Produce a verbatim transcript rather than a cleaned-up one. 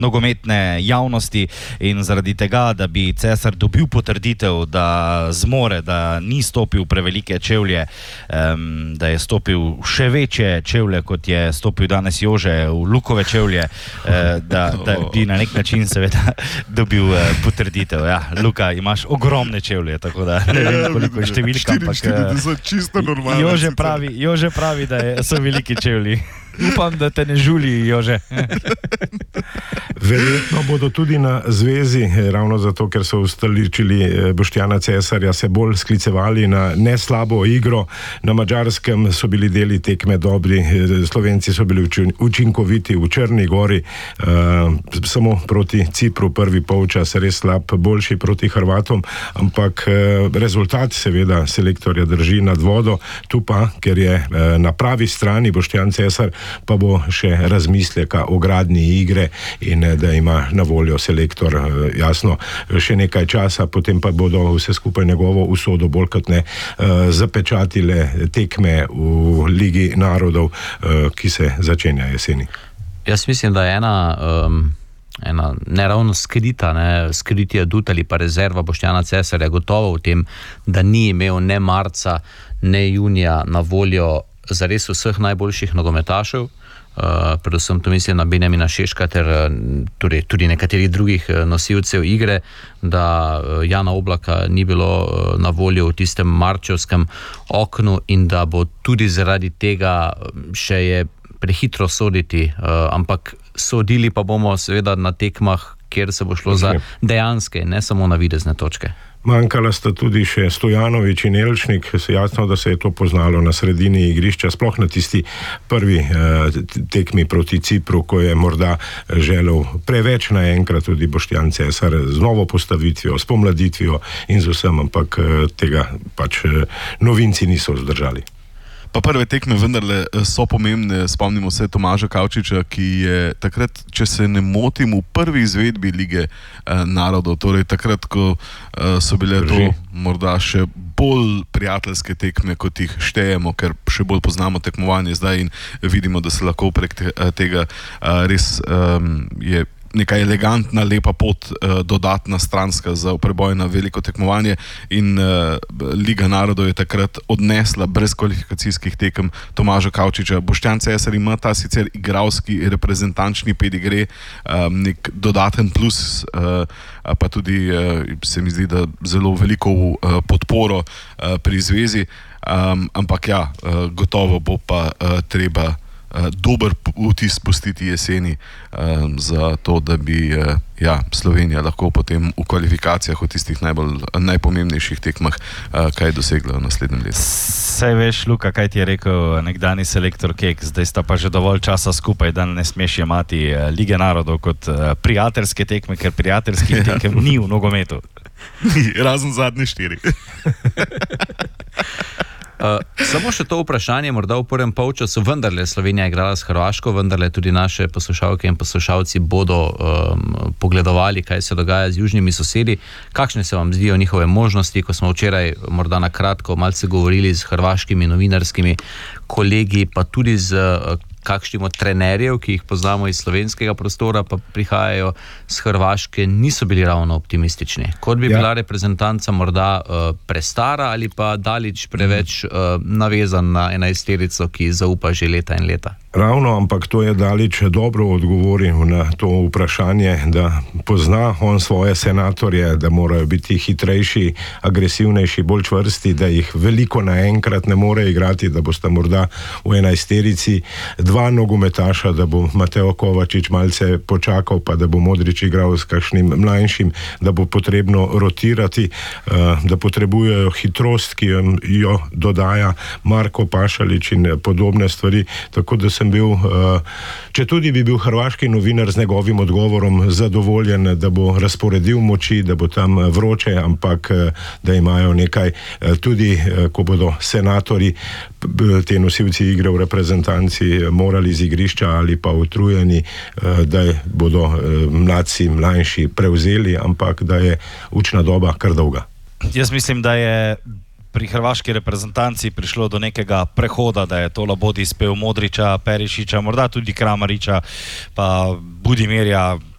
nogometne javnosti in zaradi tega, da bi Cesar dobil potrditev, da zmore, da ni stopil prevelike čevlje, um, da je stopil še večje čevlje, kot je stopil danes Jože v Lukove čevlje, uh, da, da bi na nek način seveda dobil uh, potrditev. Ja, Luka, imaš ogromne čevlje, tako da ne vem, koliko je številka, ampak uh, Jože pravi, Jože pravi, da je, so veliki čevlji. Upam, da te ne žuli, Jože. Verjetno bodo tudi na zvezi, ravno zato, ker so ustoličili Boštjana Cesarja, se bolj sklicevali na neslabo igro. Na Madžarskem so bili deli tekme dobri, Slovenci so bili učinkoviti v Črni gori, uh, samo proti Cipru prvi polčas res slab, boljši proti Hrvatom, ampak uh, rezultat seveda selektorja drži nad vodo, tu pa, ker je uh, na pravi strani Boštjan Cesar, pa bo še razmisleka o gradnji igre in da ima na voljo selektor jasno še nekaj časa, potem pa bodo vse skupaj njegovo usodo bolj kot ne zapečatile tekme v Ligi narodov, ki se začenja jeseni. Jaz mislim, da je ena um... ena neravno skrita, ne, skritje adut ali pa rezerva Boštjana Cesarja gotovo v tem, da ni imel ne marca, ne junija na voljo zares vseh najboljših nogometašev, uh, predvsem to mislim na Benjamina Šeška ter torej, tudi nekaterih drugih nosilcev igre, da uh, Jana Oblaka ni bilo uh, na voljo v tistem marčevskem oknu in da bo tudi zaradi tega še je prehitro soditi, uh, ampak sodili pa bomo seveda na tekmah, kjer se bo šlo za dejanske, ne samo navidezne točke. Manjkala sta tudi še Stojanovič in Elčnik, jasno, da se je to poznalo na sredini igrišča, sploh na tisti prvi eh, tekmi proti Cipru, ko je morda želel preveč naenkrat tudi Boštjan Cesar z novo postavitvijo, s pomladitvijo in z vsem, ampak eh, tega pač eh, novinci niso zdržali. Pa prve tekme vendarle so pomembne, spomnimo se Tomaža Kavčiča, ki je takrat, če se ne motim, v prvi izvedbi Lige eh, narodov, torej takrat, ko eh, so bile to morda še bolj prijateljske tekme, kot jih štejemo, ker še bolj poznamo tekmovanje zdaj in vidimo, da se lahko prek te, tega eh, res eh, je neka elegantna, lepa pot, uh, dodatna stranska za preboj na veliko tekmovanje in uh, Liga narodov je takrat odnesla brez kvalifikacijskih tekem Tomaža Kavčiča. Boštjan Cesar ima ta sicer igralski, reprezentančni pedigre, um, nek dodaten plus, uh, pa tudi uh, se mi zdi, da zelo veliko uh, podporo uh, pri zvezi, um, ampak ja, uh, gotovo bo pa uh, treba Uh, dober vtis pustiti jeseni uh, za to, da bi uh, ja, Slovenija lahko potem v kvalifikacijah v tistih najbolj, najpomembnejših tekmah uh, kaj dosegla v naslednjem letu. Saj veš, Luka, kaj ti je rekel nekdani selektor Kek, zdaj sta pa že dovolj časa skupaj, da ne smeš jemati uh, Lige narodov kot uh, prijateljske tekme, ker prijateljskih tekem ni v nogometu. Razen zadnji štiri. Uh, samo še to vprašanje, morda v prvem polčasu, vendarle Slovenija igrala s Hrvaško, vendarle tudi naše poslušalke in poslušalci bodo um, pogledovali, kaj se dogaja z južnimi sosedi. Kakšne se vam zdijo njihove možnosti, ko smo včeraj morda na kratko malce govorili z hrvaškimi novinarskimi kolegi, pa tudi z uh, kakšnim od trenerjev, ki jih poznamo iz slovenskega prostora, pa prihajajo z Hrvaške, niso bili ravno optimistični. Kot bi ja. bila reprezentanca morda uh, prestara ali pa daleč preveč uh, navezan na enajsterico, ki zaupa že leta in leta. Ravno, ampak to je Dalić dobro odgovoril na to vprašanje, da pozna on svoje senatorje, da morajo biti hitrejši, agresivnejši, bolj čvrsti, da jih veliko naenkrat ne more igrati, da bosta morda v enajsterici dva nogometaša, da bo Mateo Kovačič malce počakal, pa da bo Modrić igral s kakšnim mlajšim, da bo potrebno rotirati, da potrebujejo hitrost, ki jo dodaja Marko Pašalić in podobne stvari, tako da sem bil, če tudi bi bil hrvaški novinar z njegovim odgovorom zadovoljen, da bo razporedil moči, da bo tam vroče, ampak da imajo nekaj tudi, ko bodo senatori, te nosilci igre v reprezentanci morali z igrišča ali pa utrujeni, da bodo mladci, mlajši prevzeli, ampak da je učna doba kar dolga. Jaz mislim, da je pri hrvaški reprezentanci prišlo do nekega prehoda, da je to labodi spev Modrića, Perišića, morda tudi Kramarića, pa Budimirja,